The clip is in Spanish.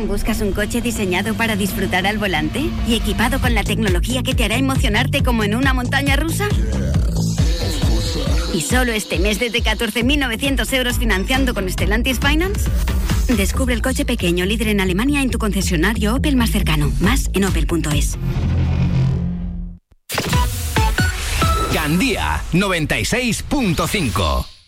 ¿Buscas un coche diseñado para disfrutar al volante y equipado con la tecnología que te hará emocionarte como en una montaña rusa? ¿Y solo este mes desde 14.900 euros financiando con Stellantis Finance? Descubre el coche pequeño líder en Alemania en tu concesionario Opel más cercano. Más en opel.es. Gandía 96.5.